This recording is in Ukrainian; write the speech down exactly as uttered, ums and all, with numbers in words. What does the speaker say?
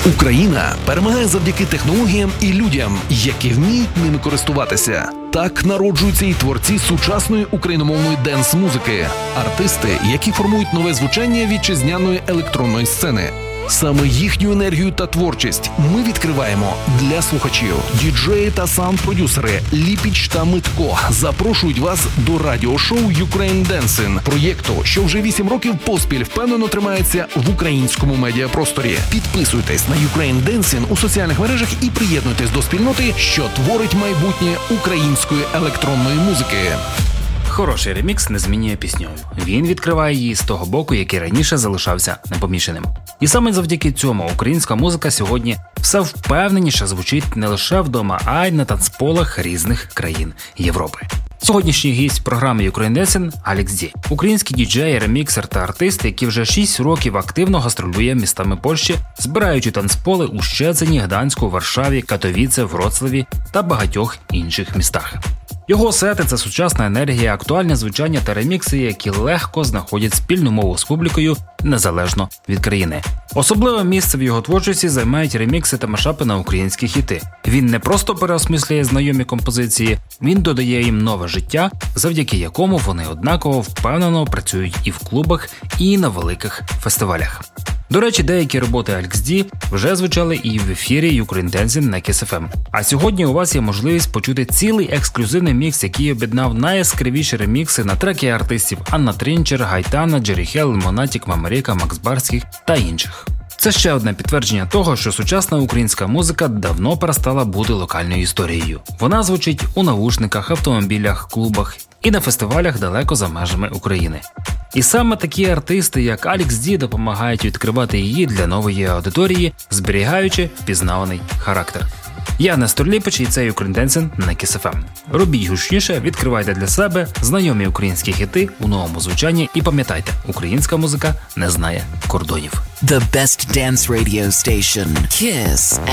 Україна перемагає завдяки технологіям і людям, які вміють ними користуватися. Так народжуються і творці сучасної україномовної денс-музики, артисти, які формують нове звучання вітчизняної електронної сцени. Саме їхню енергію та творчість ми відкриваємо для слухачів. Діджеї та саунд-продюсери Ліпіч та Митко запрошують вас до радіошоу Ukraine Dancing, проєкту, що вже вісім років поспіль впевнено тримається в українському медіапросторі. Підписуйтесь на Ukraine Dancing у соціальних мережах і приєднуйтесь до спільноти, що творить майбутнє української електронної музики. Хороший ремікс не змінює пісню. Він відкриває її з того боку, який раніше залишався непоміченим. І саме завдяки цьому українська музика сьогодні все впевненіше звучить не лише вдома, а й на танцполах різних країн Європи. Сьогоднішній гість програми Ukraine Dancing – Алекс Ді. Український діджей, реміксер та артист, який вже шість років активно гастролює містами Польщі, збираючи танцполи у Щецині, Гданську, Варшаві, Катовіце, Вроцлаві та багатьох інших містах. Його сети – це сучасна енергія, актуальне звучання та ремікси, які легко знаходять спільну мову з публікою незалежно від країни. Особливе місце в його творчості займають ремікси та мешапи на українські хіти. Він не просто переосмислює знайомі композиції, він додає їм нове життя, завдяки якому вони однаково впевнено працюють і в клубах, і на великих фестивалях. До речі, деякі роботи Алекс Ді вже звучали і в ефірі Ukraine Dancing на Kiss еф ем. А сьогодні у вас є можливість почути цілий ексклюзивний мікс, який об'єднав найяскравіші ремікси на треки артистів Анна Трінчер, Гайтана, Джері Хелл, Монатік, Мамаріка, Макс Барських та інших. Це ще одне підтвердження того, що сучасна українська музика давно перестала бути локальною історією. Вона звучить у навушниках, автомобілях, клубах і на фестивалях далеко за межами України. І саме такі артисти, як Алекс Ді, допомагають відкривати її для нової аудиторії, зберігаючи впізнаваний характер. Я Нестор Ліпич, і це Ukraine Dancing на Kiss еф ем. Робіть гучніше, відкривайте для себе знайомі українські хіти у новому звучанні і пам'ятайте, українська музика не знає кордонів. The best dance radio station, Kiss.